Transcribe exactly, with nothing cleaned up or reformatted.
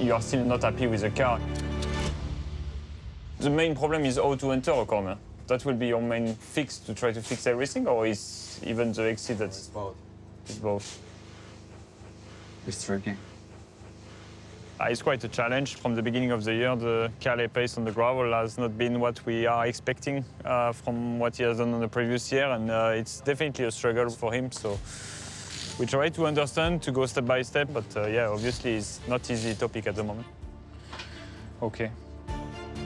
you are still not happy with the car. The main problem is how to enter a corner. That will be your main fix to try to fix everything, or is even the exit that's... It's both. It's both. It's tricky. Uh, It's quite a challenge. From the beginning of the year, the Calais pace on the gravel has not been what we are expecting uh, from what he has done on the previous year, and uh, it's definitely a struggle for him. So we try to understand, to go step by step, but uh, yeah, obviously it's not easy topic at the moment. Okay.